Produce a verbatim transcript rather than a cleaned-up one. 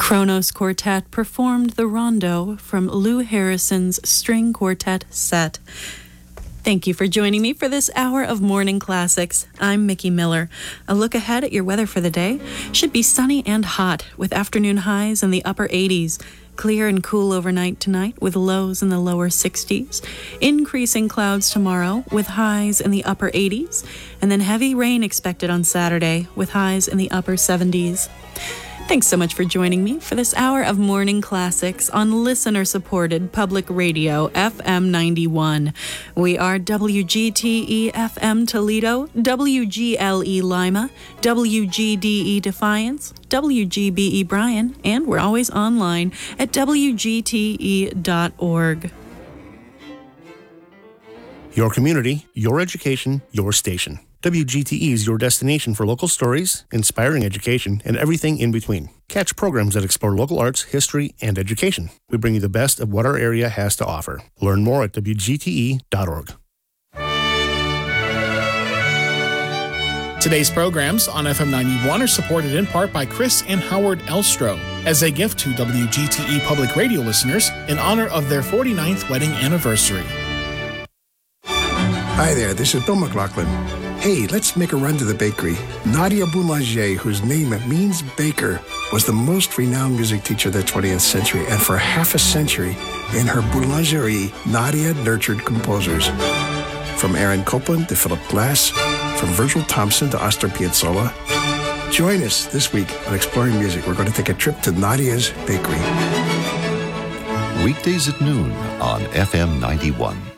Kronos Quartet performed the rondo from Lou Harrison's string quartet set. Thank you for joining me for this hour of Morning Classics. I'm Mickey Miller. A look ahead at your weather for the day. Should be sunny and hot with afternoon highs in the upper eighties. Clear and cool overnight tonight with lows in the lower sixties. Increasing clouds tomorrow with highs in the upper eighties. And then heavy rain expected on Saturday with highs in the upper seventies. Thanks so much for joining me for this hour of Morning Classics on listener-supported public radio, F M ninety-one. We are W G T E F M Toledo, W G L E Lima, W G D E Defiance, W G B E Bryan, and we're always online at W G T E dot org. Your community, your education, your station. W G T E is your destination for local stories, inspiring education, and everything in between. Catch programs that explore local arts, history, and education. We bring you the best of what our area has to offer. Learn more at W G T E dot org. Today's programs on F M ninety-one are supported in part by Chris and Howard Elstro as a gift to W G T E public radio listeners in honor of their forty-ninth wedding anniversary. Hi there, this is Bill McLaughlin. Hey, let's make a run to the bakery. Nadia Boulanger, whose name means baker, was the most renowned music teacher of the twentieth century, and for half a century, in her boulangerie, Nadia nurtured composers. From Aaron Copland to Philip Glass, from Virgil Thompson to Astor Piazzolla. Join us this week on Exploring Music. We're going to take a trip to Nadia's Bakery. Weekdays at noon on F M ninety-one.